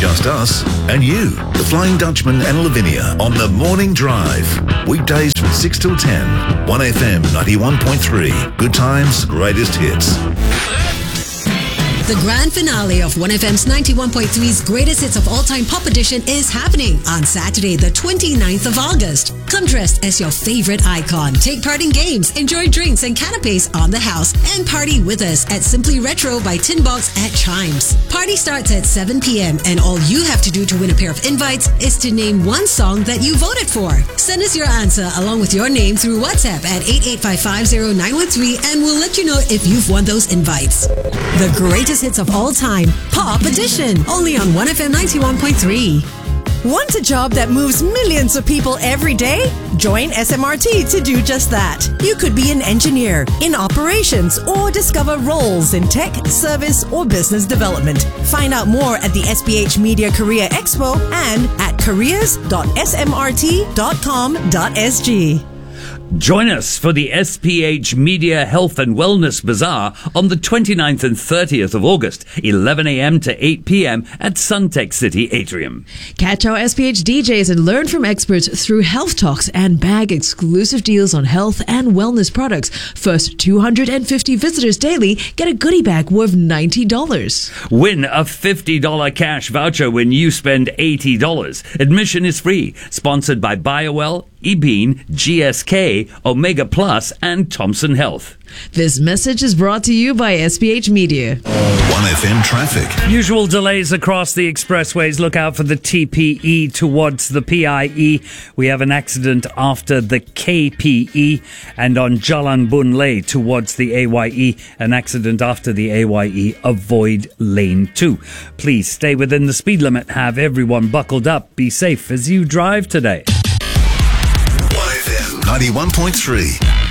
just us and you, the Flying Dutchman and Lavinia, on the Morning Drive. Weekdays from 6 till 10. 1FM 91.3. Good times, greatest hits. The grand finale of 1FM's 91.3's Greatest Hits of All Time Pop Edition is happening on Saturday, the 29th of August. Come dressed as your favorite icon. Take part in games, enjoy drinks and canapes on the house, and party with us at Simply Retro by Tin Box at Chimes. Party starts at 7 p.m. and all you have to do to win a pair of invites is to name one song that you voted for. Send us your answer along with your name through WhatsApp at 88550 and we'll let you know if you've won those invites. The greatest hits of all time, Pop Edition, only on 1FM 91.3. Want a job that moves millions of people every day? Join SMRT to do just that. You could be an engineer, in operations, or discover roles in tech, service, or business development. Find out more at the SPH Media Career Expo and at careers.smrt.com.sg. Join us for the SPH Media Health and Wellness Bazaar on the 29th and 30th of August, 11 a.m. to 8 p.m. at Suntec City Atrium. Catch our SPH DJs and learn from experts through health talks and bag exclusive deals on health and wellness products. First 250 visitors daily get a goodie bag worth $90. Win a $50 cash voucher when you spend $80. Admission is free. Sponsored by BioWell, eBean, GSK, Omega Plus, and Thompson Health. This message is brought to you by SPH Media. 1FM traffic. Usual delays across the expressways. Look out for the TPE towards the PIE. We have an accident after the KPE, and on Jalan Bunlay towards the AYE, an accident after the AYE. Avoid lane 2. Please stay within the speed limit. Have everyone buckled up. Be safe as you drive today. 1FM 91.3.